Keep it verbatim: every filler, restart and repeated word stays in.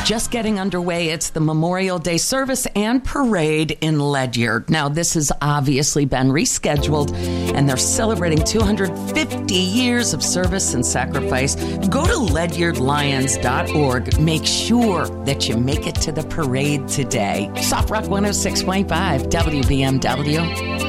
just getting underway. It's the Memorial Day service and parade in Ledyard. Now, this has obviously been rescheduled, and they're celebrating two hundred fifty years of service and sacrifice. Go to ledyard lions dot org. Make sure that you make it to the parade today. Soft Rock one oh six point five, W B M W.